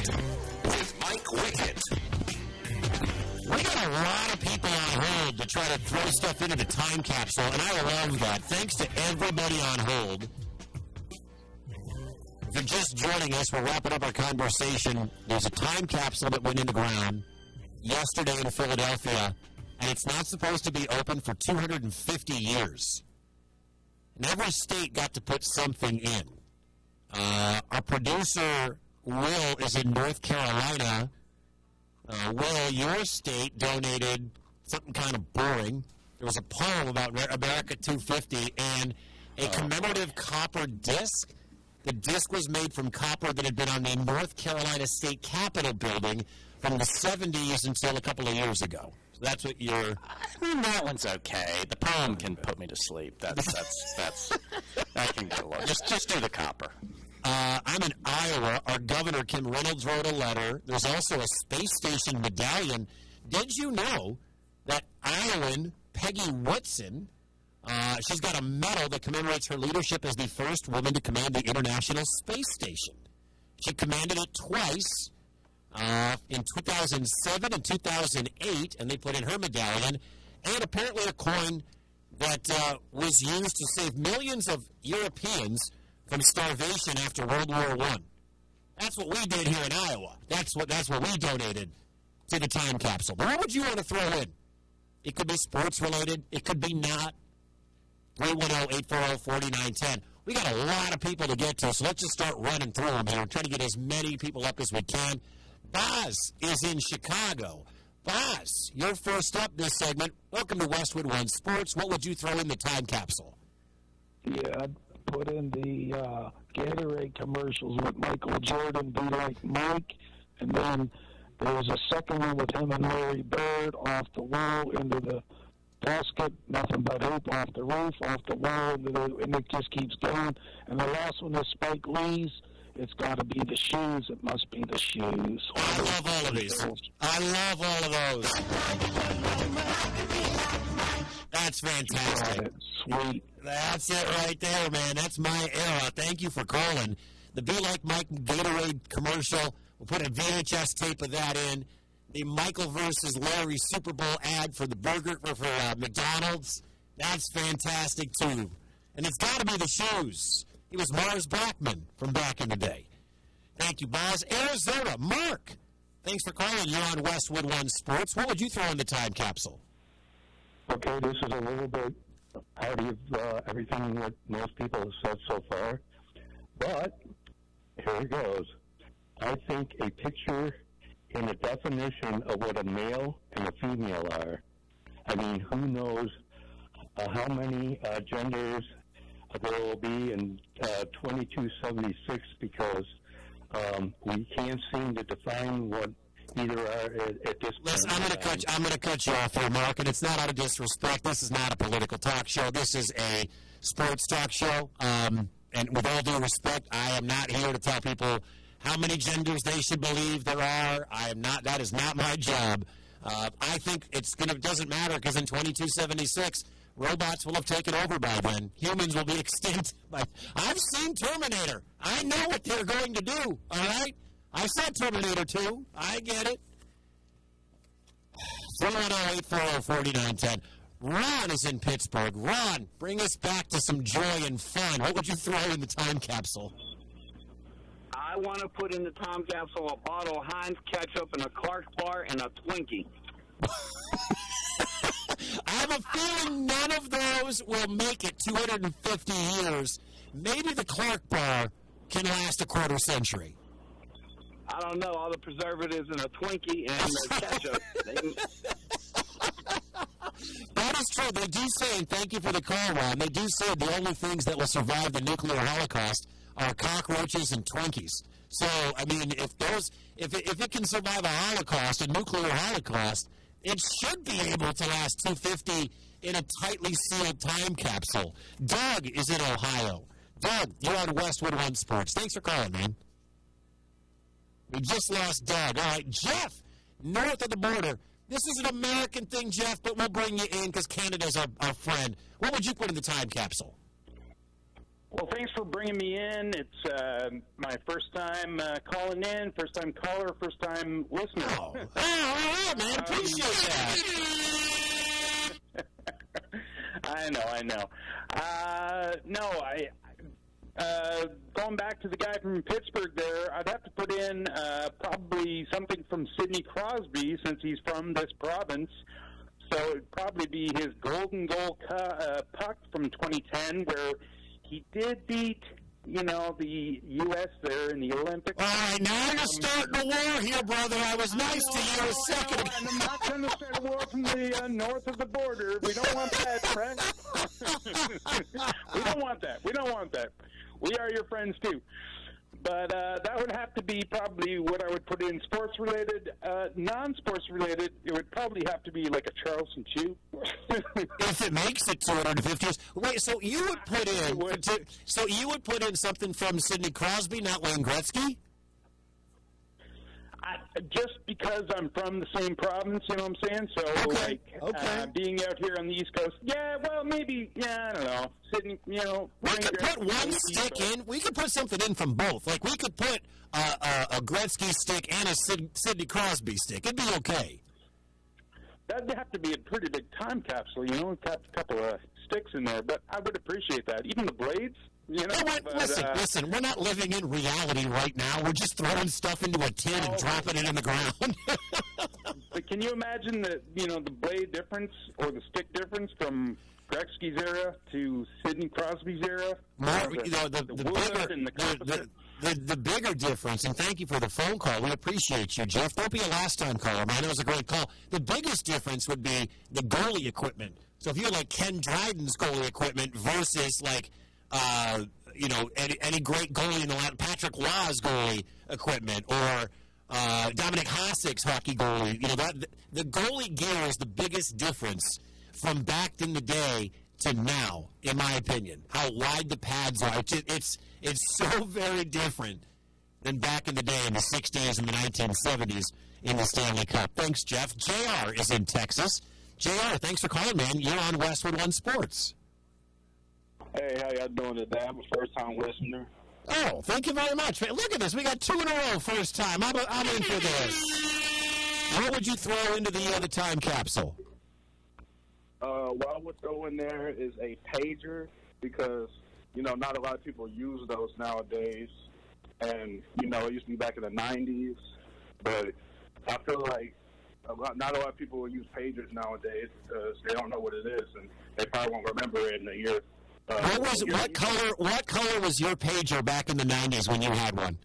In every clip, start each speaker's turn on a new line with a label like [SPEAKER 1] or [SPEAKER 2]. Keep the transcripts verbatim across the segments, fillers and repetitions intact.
[SPEAKER 1] with Mike Wickett.
[SPEAKER 2] We got a lot of people on hold to try to throw stuff into the time capsule, and I love that. Thanks to everybody on hold. If you're just joining us, we're wrapping up our conversation. There's a time capsule that went in the ground yesterday in Philadelphia, and it's not supposed to be open for two hundred fifty years. And every state got to put something in. Uh, our producer, Will, is in North Carolina. Uh, Will, your state donated something kind of boring. There was a poem about America two fifty and a commemorative copper disc. The disc was made from copper that had been on the North Carolina State Capitol building from the seventies until a couple of years ago. So that's what you're...
[SPEAKER 3] I mean, that one's okay. The poem can put me to sleep. That's, that's, that's, that can get along. Just, just do the copper.
[SPEAKER 2] Uh, I'm in Iowa. Our governor, Kim Reynolds, wrote a letter. There's also a space station medallion. Did you know that Iowan Peggy Whitson, uh, she's got a medal that commemorates her leadership as the first woman to command the International Space Station. She commanded it twice, uh, in two thousand seven and two thousand eight, and they put in her medallion, and apparently a coin that uh, was used to save millions of Europeans from starvation after World War One. That's what we did here in Iowa. That's what that's what we donated to the time capsule. But what would you want to throw in? It could be sports related. It could be not. three one zero, eight four zero, four nine one zero. We got a lot of people to get to, so let's just start running through them here. We're trying to get as many people up as we can. Boz is in Chicago. Boz, you're first up this segment. Welcome to Westwood One Sports. What would you throw in the time capsule?
[SPEAKER 4] Yeah, put in the uh, Gatorade commercials with Michael Jordan, Be Like Mike, and then there was a second one with him and Larry Bird, Off the Wall, into the basket, nothing but hoop, off the roof, off the wall, into the, and it just keeps going. And the last one is Spike Lee's, it's got to be the shoes, it must be the shoes.
[SPEAKER 2] I love all of these. I love all of those. That's fantastic.
[SPEAKER 4] Sweet.
[SPEAKER 2] That's it right there, man. That's my era. Thank you for calling. The Be Like Mike Gatorade commercial, we'll put a V H S tape of that in. The Michael versus Larry Super Bowl ad for the burger for, for uh, McDonald's. That's fantastic, too. And it's got to be the shoes. He was Mars Blackman from back in the day. Thank you, Boz. Arizona, Mark. Thanks for calling. You're on Westwood One Sports. What would you throw in the time capsule?
[SPEAKER 5] Okay, this is a little bit out of uh, everything that most people have said so far, but here it goes. I think a picture in a definition of what a male and a female are. I mean, who knows uh, how many uh, genders there will be in uh, twenty-two seventy-six, because um, we can't seem to define what either are at, at this point.
[SPEAKER 2] Listen, I'm going to cut. I'm going to cut you off here, Mark, and it's not out of disrespect. This is not a political talk show. This is a sports talk show. Um, and with all due respect, I am not here to tell people how many genders they should believe there are. I am not. That is not my job. Uh, I think it's going to doesn't matter, because in twenty-two seventy-six, robots will have taken over by then. Humans will be extinct. By, I've seen Terminator. I know what they're going to do. All right. I saw Terminator two. I get it. three one zero, eight four zero, four nine one zero. Ron is in Pittsburgh. Ron, bring us back to some joy and fun. What would you throw in the time capsule?
[SPEAKER 6] I want to put in the time capsule a bottle of Heinz ketchup and a Clark bar and a Twinkie.
[SPEAKER 2] I have a feeling none of those will make it two hundred fifty years. Maybe the Clark bar can last a quarter century.
[SPEAKER 6] I don't know. All the preservatives in a Twinkie and the ketchup. They...
[SPEAKER 2] That is true. They do say, and thank you for the call, Ron, they do say the only things that will survive the nuclear holocaust are cockroaches and Twinkies. So, I mean, if those, if it, if it can survive a holocaust, a nuclear holocaust, it should be able to last two hundred fifty in a tightly sealed time capsule. Doug is in Ohio. Doug, you're on Westwood One Sports. Thanks for calling, man. We just lost Doug. All right, Jeff, north of the border. This is an American thing, Jeff, but we'll bring you in because Canada's our, our friend. What would you put in the time capsule?
[SPEAKER 7] Well, thanks for bringing me in. It's uh, my first time uh, calling in, first time caller, first time listener.
[SPEAKER 2] Oh, oh, oh man, appreciate that.
[SPEAKER 7] I know, I know. Uh, no, I. Uh, going back to the guy from Pittsburgh there, I'd have to put in uh, probably something from Sidney Crosby since he's from this province. So it'd probably be his golden goal cu- uh, puck from twenty ten where he did beat, you know, the U S there in the Olympics.
[SPEAKER 2] All right, now you're starting a war here, brother. I was nice
[SPEAKER 7] know,
[SPEAKER 2] to you a second ago.
[SPEAKER 7] And I'm not trying to start a war from the uh, north of the border. We don't want that, friend. We don't want that. We don't want that. We are your friends, too. But uh, that would have to be probably what I would put in sports-related. Uh, non-sports related, it would probably have to be like a Charleston Chew.
[SPEAKER 2] If it makes it two hundred fifty years. Wait, so you would put in
[SPEAKER 7] would.
[SPEAKER 2] so you would put in something from Sidney Crosby, not Wayne Gretzky?
[SPEAKER 7] I, just because I'm from the same province, you know what I'm saying? So,
[SPEAKER 2] Okay,
[SPEAKER 7] like,
[SPEAKER 2] okay.
[SPEAKER 7] Uh, being out here on the East Coast, yeah, well, maybe, yeah, I don't know. Sydney, you know.
[SPEAKER 2] We
[SPEAKER 7] Wayne
[SPEAKER 2] could put
[SPEAKER 7] Gretzky,
[SPEAKER 2] one
[SPEAKER 7] maybe,
[SPEAKER 2] stick
[SPEAKER 7] but-
[SPEAKER 2] in. We could put something in from both. Like, we could put uh, a, a Gretzky stick and a Sid, Sidney Crosby stick. It'd be okay.
[SPEAKER 7] That'd have to be a pretty big time capsule, you know, a couple of sticks in there. But I would appreciate that. Even the blades, you know.
[SPEAKER 2] No, wait,
[SPEAKER 7] but,
[SPEAKER 2] listen,
[SPEAKER 7] uh,
[SPEAKER 2] listen. We're not living in reality right now. We're just throwing stuff into a tin and
[SPEAKER 7] Oh.
[SPEAKER 2] dropping it in the ground.
[SPEAKER 7] But can you imagine the, you know, the blade difference or the stick difference from Gretzky's era to Sidney Crosby's era?
[SPEAKER 2] More,
[SPEAKER 7] the,
[SPEAKER 2] you know, the,
[SPEAKER 7] the
[SPEAKER 2] the,
[SPEAKER 7] wood
[SPEAKER 2] bigger,
[SPEAKER 7] and the
[SPEAKER 2] the,
[SPEAKER 7] composite.
[SPEAKER 2] the, the, the bigger difference, and thank you for the phone call. We appreciate you, Jeff. Don't be a last-time caller, man. It was a great call. The biggest difference would be the goalie equipment. So if you're like Ken Dryden's goalie equipment versus like, uh, you know, any, any great goalie in the land, Patrick Law's goalie equipment, or uh, Dominic Hasek's hockey goalie, you know, that the goalie gear is the biggest difference from back in the day to now, in my opinion. How wide the pads are. It's, it's, it's so very different than back in the day in the sixties and the nineteen seventies in the Stanley Cup. Thanks, Jeff. J R is in Texas. J R, thanks for calling, man. You're on Westwood One Sports.
[SPEAKER 8] Hey, how y'all doing today? I'm a first-time listener.
[SPEAKER 2] Oh, thank you very much. Man, look at this. We got two in a row first time. I'm, I'm in for this. What would you throw into the other time capsule?
[SPEAKER 8] Uh, what I would throw in there is a pager because, you know, not a lot of people use those nowadays. And, you know, it used to be back in the nineties. But I feel like a lot, not a lot of people will use pagers nowadays because they don't know what it is. And they probably won't remember it in a year. Uh,
[SPEAKER 2] What was
[SPEAKER 8] year-
[SPEAKER 2] what color? What color was your pager back in the nineties when you had one?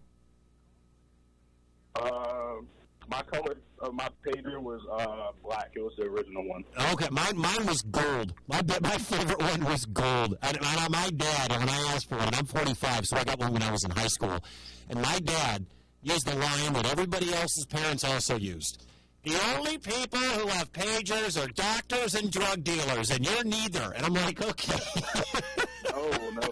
[SPEAKER 8] Uh, my color of my pager was uh, black. It was the original one.
[SPEAKER 2] Okay, mine mine was gold. My my favorite one was gold. And, and my dad, when I asked for one, and I'm forty-five, so I got one when I was in high school. And my dad used the line that everybody else's parents also used. The only people who have pagers are doctors and drug dealers, and you're neither. And I'm like, okay.
[SPEAKER 8] Oh, no.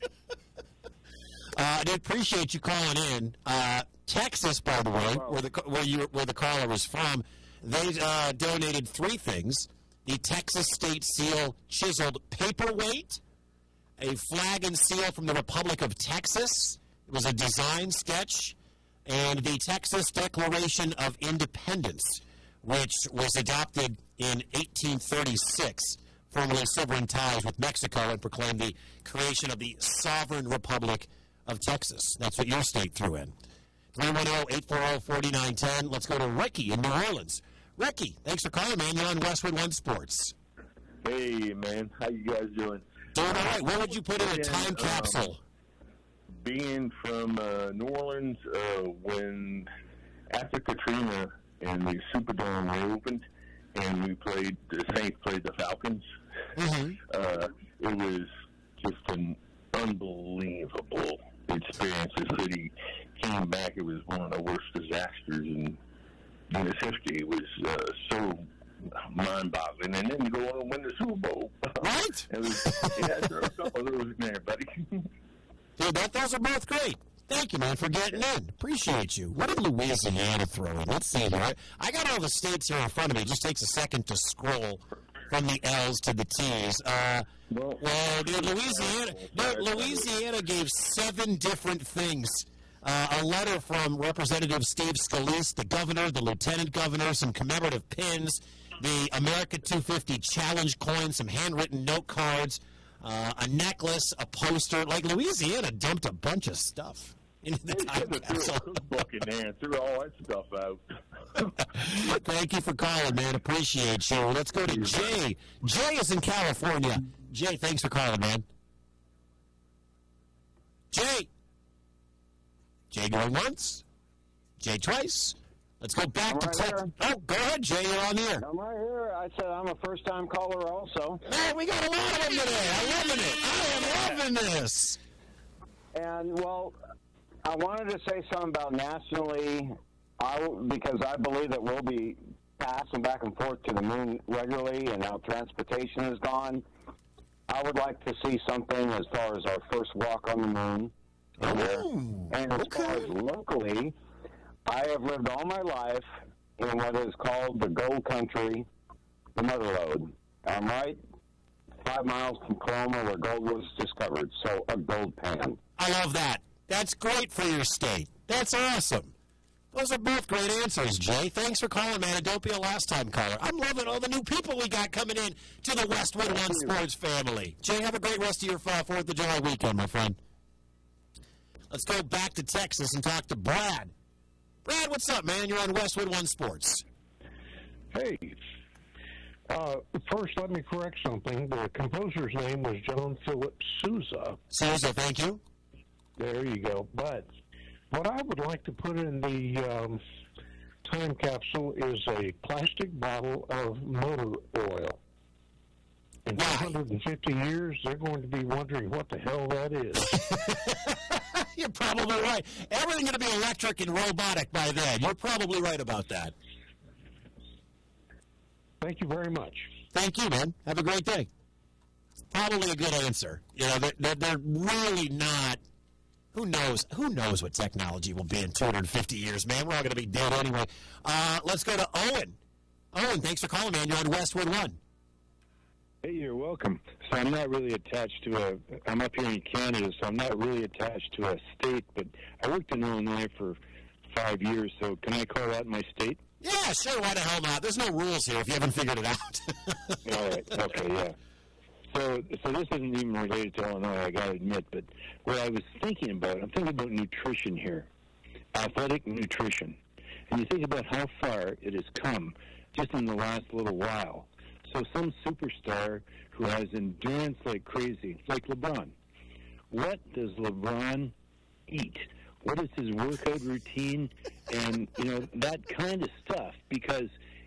[SPEAKER 2] Uh, I do appreciate you calling in. Uh, Texas, by the way, where the where you where the caller was from, they uh, donated three things: the Texas State Seal chiseled paperweight, a flag and seal from the Republic of Texas. It was a design sketch, and the Texas Declaration of Independence, which was adopted in eighteen thirty-six, formally severing ties with Mexico and proclaimed the creation of the Sovereign Republic of Texas. That's what your state threw in. three one zero, eight four zero, four nine one zero. Let's go to Ricky in New Orleans. Ricky, thanks for calling, man. You're on Westwood One Sports.
[SPEAKER 5] Hey, man. How you guys doing?
[SPEAKER 2] Doing all right. Where would you put in a time
[SPEAKER 5] Um,
[SPEAKER 2] capsule?
[SPEAKER 5] Being from uh, New Orleans, uh, when after Katrina and the Superdome were opened, and we played, the Saints played the Falcons,
[SPEAKER 2] Mm-hmm.
[SPEAKER 5] uh, it was just an unbelievable experience. The city came back. It was one of the worst disasters in, in its history. It was uh, so mind-boggling. And then you go on and win the Super Bowl.
[SPEAKER 2] Right?
[SPEAKER 5] It was, yeah, there were a couple of those in there, buddy.
[SPEAKER 2] Dude, that, those are both great. Thank you, man, for getting in. Appreciate you. What did Louisiana throw in? Let's see here. I, I got all the states here in front of me. It just takes a second to scroll from the L's to the T's. Uh, well, dude, Louisiana, no, Louisiana gave seven different things. Uh, a letter from Representative Steve Scalise, the governor, the lieutenant governor, some commemorative pins, the America two fifty challenge coin, some handwritten note cards, uh, a necklace, a poster. Like, Louisiana dumped a bunch of stuff into the time capsule.
[SPEAKER 9] Book in there and threw all that stuff out.
[SPEAKER 2] Thank you for calling, man. Appreciate you. Let's go to Jay. Jay is in California. Jay, thanks for calling, man. Jay. Jay going once. Jay twice. Let's go back
[SPEAKER 10] I'm
[SPEAKER 2] to
[SPEAKER 10] right
[SPEAKER 2] tech.
[SPEAKER 10] here.
[SPEAKER 2] Oh, go ahead, Jay. You're on the air.
[SPEAKER 10] I'm right here. I said I'm a first-time caller also.
[SPEAKER 2] Man, we got a lot of them today. I'm loving it. I am loving this.
[SPEAKER 10] And, well, I wanted to say something about nationally, I, because I believe that we'll be passing back and forth to the moon regularly, and now transportation is gone. I would like to see something as far as our first walk on the moon.
[SPEAKER 2] Oh,
[SPEAKER 10] and as
[SPEAKER 2] okay.
[SPEAKER 10] far as locally, I have lived all my life in what is called the gold country, the mother lode. I'm right five miles from Coloma where gold was discovered, so a gold pan.
[SPEAKER 2] I love that. That's great for your state. That's awesome. Those are both great answers, Jay. Thanks for calling, man. And don't be a last-time caller. I'm loving all the new people we got coming in to the Westwood One Sports family. Jay, have a great rest of your uh, fourth of July weekend, my friend. Let's go back to Texas and talk to Brad. Brad, what's up, man? You're on Westwood One Sports.
[SPEAKER 11] Hey. Uh, first, let me correct something. The composer's name was John Philip Sousa.
[SPEAKER 2] Sousa, thank you.
[SPEAKER 11] There you go. But what I would like to put in the um, time capsule is a plastic bottle of motor oil. In two hundred fifty years, they're going to be wondering what the hell that is.
[SPEAKER 2] You're probably right. Everything's going to be electric and robotic by then. You're probably right about that.
[SPEAKER 11] Thank you very much.
[SPEAKER 2] Thank you, man. Have a great day. Probably a good answer. You know, they're, they're, they're really not. Who knows? Who knows what technology will be in two hundred fifty years, man? We're all going to be dead anyway. Uh, let's go to Owen. Owen, thanks for calling, man. You're on Westwood One.
[SPEAKER 12] Hey, you're welcome. So I'm not really attached to a, I'm up here in Canada, so I'm not really attached to a state, but I worked in Illinois for five years, so can I call that my state?
[SPEAKER 2] Yeah, sure, why the hell not? There's no rules here if you haven't figured it out.
[SPEAKER 12] All right, okay, yeah. So so this isn't even related to Illinois, I got to admit, but what I was thinking about, I'm thinking about nutrition here, athletic nutrition. And you think about how far it has come just in the last little while. So some superstar who has endurance like crazy, like LeBron. What does LeBron eat? What is his workout routine? And, you know, that kind of stuff. Because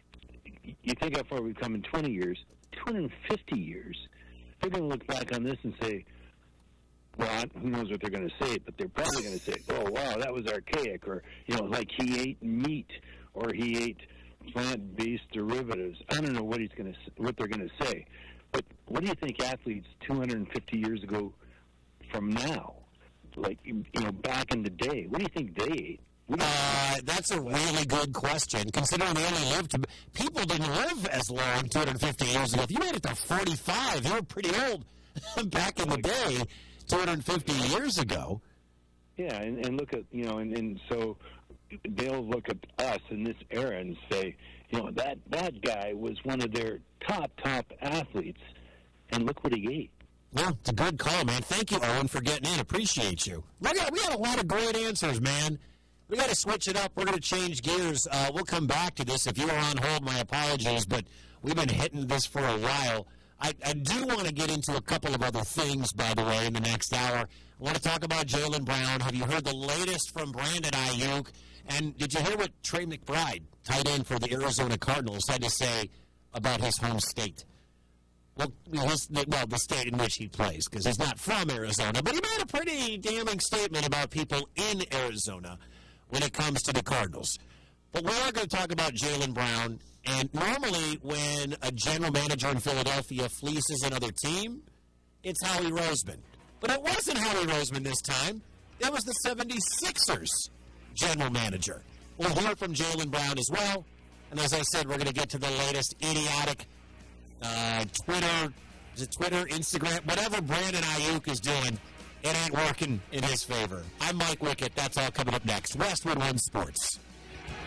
[SPEAKER 12] you think how far we've come in twenty years, two hundred fifty years. They're going to look back on this and say, well, who knows what they're going to say, but they're probably going to say, oh, wow, that was archaic. Or, you know, like he ate meat or he ate plant-based derivatives. I don't know what he's going to, what they're going to say, but what do you think athletes two hundred fifty years ago from now, like you know, back in the day, what do you think they ate?
[SPEAKER 2] Uh, that's a really good question. Considering they only lived, to, people didn't live as long two hundred fifty years ago. If you made it to forty-five, you were pretty old back in the day, two hundred fifty years ago.
[SPEAKER 12] Yeah, and, and look at you know, and, and so. They'll look at us in this era and say, you know, that, that guy was one of their top, top athletes, and look what he ate.
[SPEAKER 2] Well, it's a good call, man. Thank you, Owen, for getting in. Appreciate you. We got, we got a lot of great answers, man. We got to switch it up. We're going to change gears. Uh, we'll come back to this. If you were on hold, my apologies, but we've been hitting this for a while. I, I do want to get into a couple of other things, by the way, in the next hour. I want to talk about Jaylen Brown. Have you heard the latest from Brandon Ayuk? And did you hear what Trey McBride, tight end for the Arizona Cardinals, had to say about his home state? Well, his, well the state in which he plays, because he's not from Arizona, but he made a pretty damning statement about people in Arizona when it comes to the Cardinals. But we are going to talk about Jaylen Brown, and normally when a general manager in Philadelphia fleeces another team, it's Howie Roseman. But it wasn't Howie Roseman this time. It was the seventy-sixers general manager. We'll hear from Jaylen Brown as well. And as I said, we're going to get to the latest idiotic uh, Twitter, is it Twitter, Instagram, whatever Brandon Ayuk is doing, it ain't working in his favor. I'm Mike Wickett. That's all coming up next. Westwood One Sports.